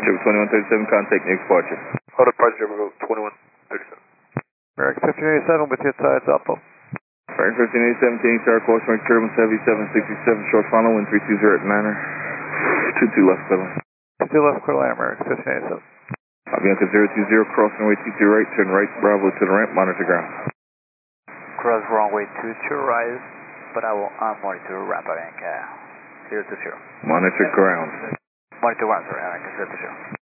Trip 2137, contact next departure. Hold up, departure, we'll go 2137. American 1587 with your sides up. American 1587, King Star, course mark turbulence 7767, short final, wind 320 at Manor. 22 left, clear line. 22 left, clear line, American 1587. Bianca 020, crossing runway 22 right, turn right, Bravo to the ramp, monitor ground. Cross runway 22 right, but I will monitor ramp, Bianca 020. Monitor ground. Monitor ground, sorry, American 020.